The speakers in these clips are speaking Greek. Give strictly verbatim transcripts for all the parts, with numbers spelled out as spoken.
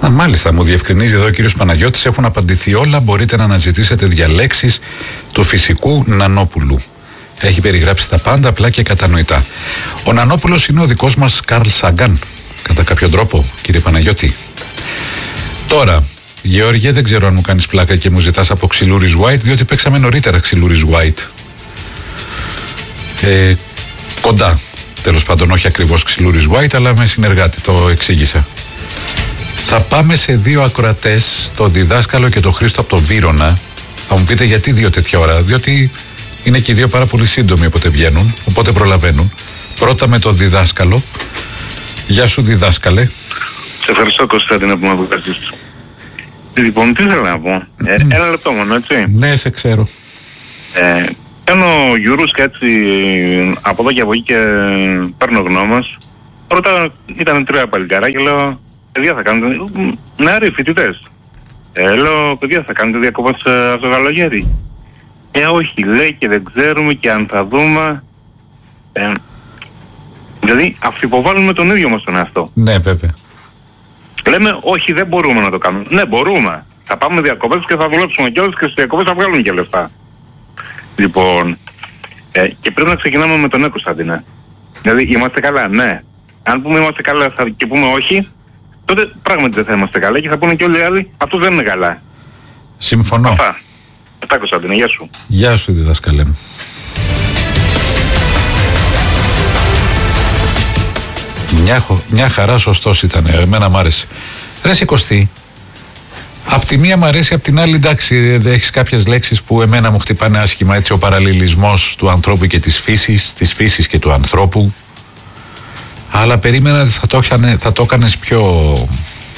Α, μάλιστα, μου διευκρινίζει εδώ ο κύριος Παναγιώτης, έχουν απαντηθεί όλα, μπορείτε να αναζητήσετε διαλέξεις του φυσικού Νανόπουλου. Έχει περιγράψει τα πάντα απλά και κατανοητά. Ο Νανόπουλος είναι ο δικός μας Καρλ Σάγκαν, κατά κάποιο τρόπο, κύριε Παναγιώτη. Τώρα, Γεώργιε, δεν ξέρω αν μου κάνεις πλάκα και μου ζητάς από Ξυλούρης White, διότι παίξαμε νωρίτερα Ξυλούρης White. Ε, κοντά, τέλος πάντων, όχι ακριβώς Ξυλούρης White, αλλά με συνεργάτη, το εξήγησα. Θα πάμε σε δύο ακροατές, το διδάσκαλο και το Χρήστο από το Βύρωνα. Θα μου πείτε γιατί δύο τέτοια ώρα, διότι είναι και οι δύο πάρα πολύ σύντομοι όποτε βγαίνουν, οπότε προλαβαίνουν. Πρώτα με το διδάσκαλο. Γεια σου, διδάσκαλε. Σε ευχαριστώ, Κωνσταντίνα, που με βγάζεις. Λοιπόν, τι θέλω να πω. Ε, mm. Ένα λεπτό μόνο, έτσι. Ναι, σε ξέρω. Ε, κάνω γιουρούσκα έτσι από εδώ και από εκεί και παίρνω γνώμας. Πρώτα ήταν τρία παλικάρια και λέω, παιδιά θα κάνετε, νεαροί φοιτητές. Ε, λέω, παιδιά θα κάνετε διακοπές από το καλοκαίρι. Ε, όχι, λέει, και δεν ξέρουμε και αν θα δούμε. Ε, δηλαδή, αυτοϋποβάλλουμε τον ίδιο μας τον εαυτό. Ναι, βέβαια. Λέμε, όχι, δεν μπορούμε να το κάνουμε. Ναι, μπορούμε. Θα πάμε διακοπές και θα δουλέψουμε κιόλας και στις διακοπές θα βγάλουμε και λεφτά. Λοιπόν, ε, και πρέπει να ξεκινάμε με τον ναι, Κωνσταντίνα. Δηλαδή, είμαστε καλά, ναι. Αν πούμε είμαστε καλά θα, και πούμε όχι, τότε πράγματι δεν θα είμαστε καλά και θα πούνε και όλοι οι άλλοι, αυτό δεν είναι καλά. Συμφωνώ. Αυτά. Αυτά, Κωνσταντίνα, γεια σου. Γεια σου, διδασκαλέ μου. Μια, μια χαρά σωστός ήταν, εμένα μ' άρεσε. Ρε Σικωστή, απ' τη μία μ' αρέσει, απ' την άλλη εντάξει, δεν έχεις κάποιες λέξεις που εμένα μου χτυπάνε άσχημα, έτσι, ο παραλληλισμός του ανθρώπου και της φύσης, της φύσης και του ανθρώπου. Αλλά περίμενα ότι θα το, θα το έκανες πιο...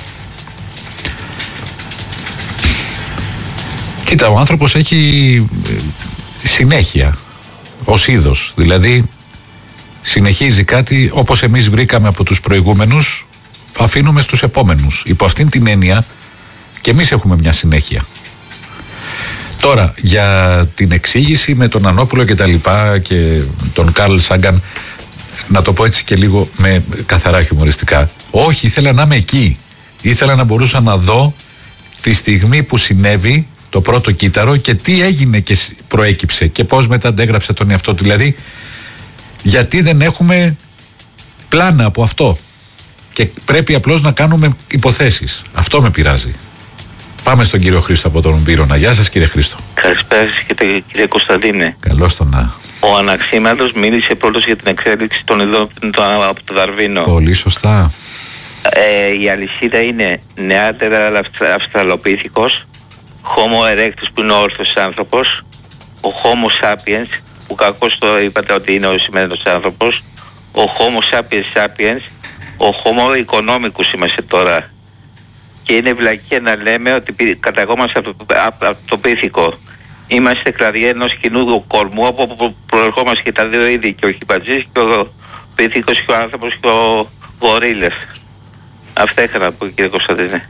Κοίτα, ο άνθρωπος έχει συνέχεια ως είδος, δηλαδή συνεχίζει κάτι όπως εμείς βρήκαμε από τους προηγούμενους, αφήνουμε στους επόμενους. Υπό αυτήν την έννοια και εμείς έχουμε μια συνέχεια. Τώρα, για την εξήγηση με τον Νανόπουλο και τα λοιπά και τον Καρλ Σάγκαν, να το πω έτσι και λίγο με καθαρά χιουμοριστικά. Όχι, ήθελα να είμαι εκεί. Ήθελα να μπορούσα να δω τη στιγμή που συνέβη το πρώτο κύτταρο και τι έγινε και προέκυψε και πώς μετά αντέγραψε τον εαυτό του. Δηλαδή, γιατί δεν έχουμε πλάνα από αυτό και πρέπει απλώς να κάνουμε υποθέσεις. Αυτό με πειράζει. Πάμε στον κύριο Χρήστο από τον Βύρωνα. Γεια σας, κύριε Χρήστο. Καλησπέρα σας, κύριε Κωνσταντίνε. Καλώς τον να. Ο Αναξίμαντος μίλησε πρώτος για την εξέλιξη των ειδών από το Δαρβίνο. Πολύ σωστά. Ε, η αλυσίδα είναι νεάτερα αυστραλοπίθηκος, Homo erectus που είναι ο όρθιος άνθρωπος, ο Homo sapiens που κακώς το είπατε ότι είναι ο σημερινός άνθρωπος, ο Homo sapiens sapiens, ο Homo economicus είμαστε τώρα. Και είναι βλακία να λέμε ότι καταγόμαστε από το, από το πίθηκο. Είμαστε κλαδιά ενός κοινού κορμού από όπου προερχόμαστε και τα δύο είδη, και ο χιμπατζής και ο πίθηκος και ο άνθρωπος και ο γορίλες. Αυτά είχα να πω, κύριε Κωνσταντίνε.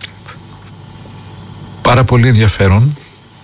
Πάρα πολύ ενδιαφέρον.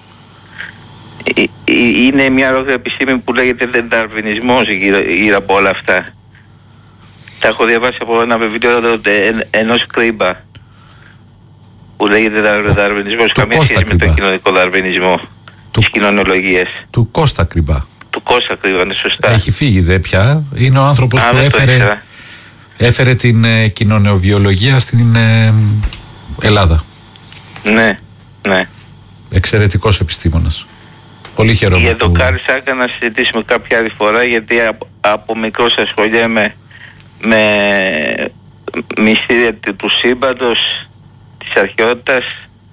Είναι μια ολόκληρη επιστήμη που λέγεται δαρβινισμός γύρω, γύρω από όλα αυτά. Τα έχω διαβάσει από ένα βιβλίο ενός Κρίμπα που λέγεται δαρβινισμός, καμία σχέση με τον κοινωνικό δαρβινισμό, της κοινωνιολογίας. Του Κώστα Κρίμπα. Του Κώστα Κρίμπα, είναι σωστά. Έχει φύγει δε πια. Είναι ο άνθρωπος που έφερε, έφερε την ε, κοινωνιοβιολογία στην ε, Ελλάδα. Ναι, ναι. Εξαιρετικός επιστήμονας. Πολύ χαίρομαι. Για τον που... Καρλ Σάγκαν να συζητήσουμε κάποια άλλη φορά, γιατί από, από μικρός ασχολιέμαι με μυστήρια του σύμπαντος, της αρχαιότητας.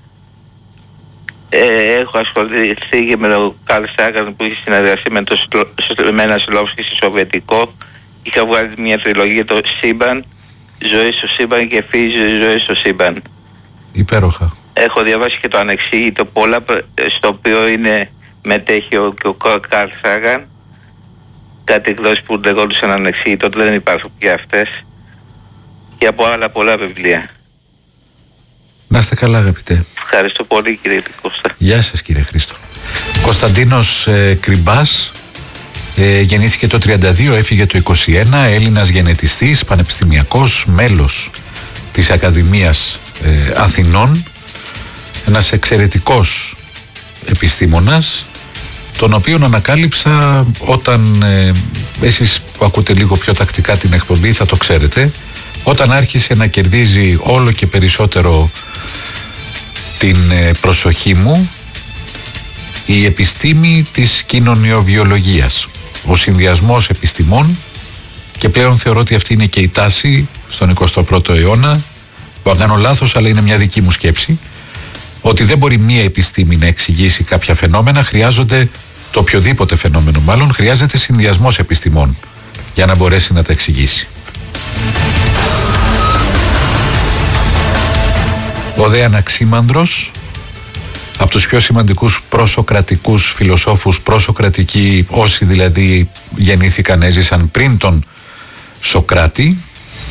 Ε, έχω ασχοληθεί και με τον Καρλ Σάγκαν που είχε συνεργαστεί με, το, με ένα Σλόφσκι σοβιετικό. Είχα βγάλει μια τριλογία, το σύμπαν, ζωή στο σύμπαν και φύση ζωή στο σύμπαν. Υπέροχα. Έχω διαβάσει και το Ανεξήγητο πολλά, στο οποίο είναι μετέχει ο, και ο Καρλ Σάγκαν. Κάτι εκδόσεις που λεγόντουσαν Ανεξήγητο, δεν υπάρχουν πια αυτές. Και από άλλα πολλά βιβλία. Να είστε καλά, αγαπητέ. Ευχαριστώ πολύ, κύριε Κώστα. Γεια σας, κύριε Χρήστο. Κωνσταντίνος ε, Κριμπάς ε, γεννήθηκε το τριάντα δύο, έφυγε το είκοσι ένα, Έλληνας γενετιστής, πανεπιστημιακός, μέλος της Ακαδημίας ε, Αθηνών, ένας εξαιρετικός επιστήμονας, τον οποίον ανακάλυψα όταν, ε, εσείς που ακούτε λίγο πιο τακτικά την εκπομπή θα το ξέρετε, όταν άρχισε να κερδίζει όλο και περισσότερο την ε, προσοχή μου η επιστήμη της κοινωνιοβιολογίας, ο συνδυασμός επιστημών, και πλέον θεωρώ ότι αυτή είναι και η τάση στον εικοστό πρώτο αιώνα, που αν κάνω λάθος αλλά είναι μια δική μου σκέψη, ότι δεν μπορεί μία επιστήμη να εξηγήσει κάποια φαινόμενα, χρειάζονται, το οποιοδήποτε φαινόμενο μάλλον, χρειάζεται συνδυασμός επιστημών για να μπορέσει να τα εξηγήσει. Ο δε Αναξίμανδρος, από τους πιο σημαντικούς προσοκρατικούς φιλοσόφους, προσοκρατικοί, όσοι δηλαδή γεννήθηκαν, έζησαν πριν τον Σοκράτη,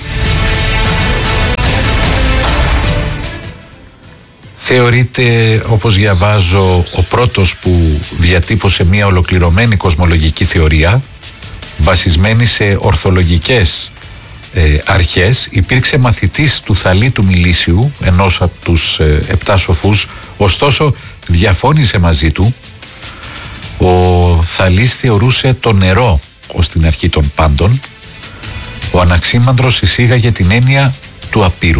θεωρείται, όπως διαβάζω, ο πρώτος που διατύπωσε μια ολοκληρωμένη κοσμολογική θεωρία βασισμένη σε ορθολογικές ε, αρχές. Υπήρξε μαθητής του Θαλή του Μιλήσιου, ενός από τους ε, επτά σοφούς, ωστόσο διαφώνησε μαζί του. Ο Θαλής θεωρούσε το νερό ως την αρχή των πάντων. Ο Αναξίμανδρος εισήγαγε την έννοια του απείρου.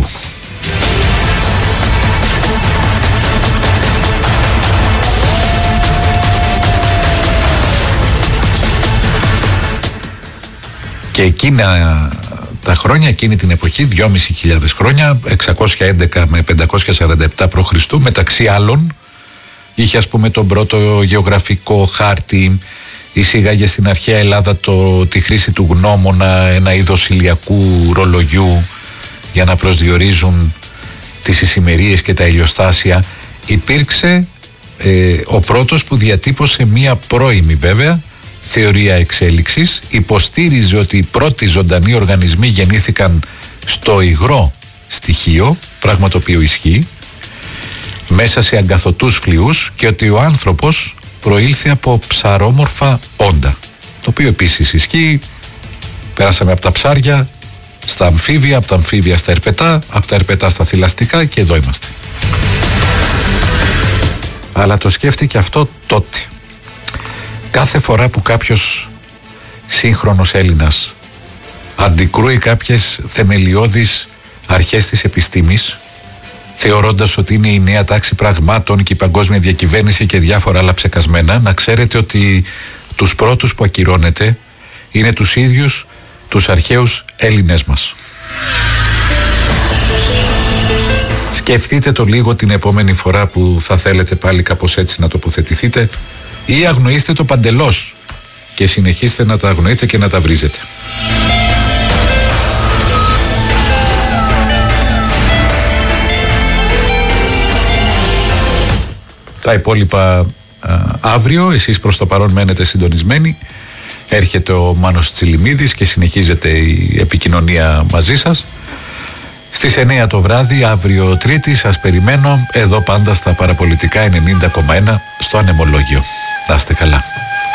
Και εκείνα τα χρόνια, εκείνη την εποχή, δυόμισι χιλιάδες χρόνια, εξακόσια έντεκα με πεντακόσια σαράντα επτά π.Χ., μεταξύ άλλων, είχε ας πούμε τον πρώτο γεωγραφικό χάρτη, εισήγαγε στην αρχαία Ελλάδα το, τη χρήση του γνώμονα, ένα είδος ηλιακού ρολογιού για να προσδιορίζουν τις ησημερίες και τα ηλιοστάσια. Υπήρξε ε, ο πρώτος που διατύπωσε μία πρώιμη βέβαια θεωρία εξέλιξης, υποστήριζε ότι οι πρώτοι ζωντανοί οργανισμοί γεννήθηκαν στο υγρό στοιχείο, πράγμα το οποίο ισχύει, μέσα σε αγκαθωτούς φλοιούς, και ότι ο άνθρωπος προήλθε από ψαρόμορφα όντα, το οποίο επίσης ισχύει. Πέρασαμε από τα ψάρια στα αμφίβια, από τα αμφίβια στα ερπετά, από τα ερπετά στα θηλαστικά και εδώ είμαστε. Αλλά το σκέφτηκε αυτό τότε. Κάθε φορά που κάποιος σύγχρονος Έλληνας αντικρούει κάποιες θεμελιώδεις αρχές της επιστήμης, θεωρώντας ότι είναι η νέα τάξη πραγμάτων και η παγκόσμια διακυβέρνηση και διάφορα άλλα ψεκασμένα, να ξέρετε ότι τους πρώτους που ακυρώνετε είναι τους ίδιους τους αρχαίους Έλληνες μας. Σκεφτείτε το λίγο την επόμενη φορά που θα θέλετε πάλι κάπως έτσι να τοποθετηθείτε, ή αγνοήστε το παντελώς και συνεχίστε να τα αγνοείτε και να τα βρίζετε. Τα υπόλοιπα α, αύριο, εσείς προς το παρόν μένετε συντονισμένοι. Έρχεται ο Μάνος Τσιλιμίδης και συνεχίζεται η επικοινωνία μαζί σας. Στις εννιά το βράδυ, αύριο Τρίτη, σας περιμένω εδώ πάντα στα Παραπολιτικά ενενήντα κόμμα ένα στο Ανεμολόγιο. Να είστε καλά.